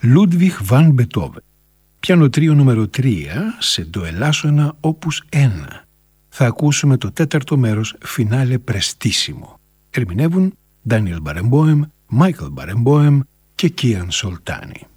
Λούντβιχ Βαν Μπετόβεν. Πιάνο τρίο νούμερο 3 σε ντο ελάσσονα όπους 1. Θα ακούσουμε το τέταρτο μέρος φινάλε πρεστίσιμο. Ερμηνεύουν Ντάνιελ Μπαρεμπόεμ, Μάικλ Μπαρεμπόεμ και Κίαν Σολτάνι.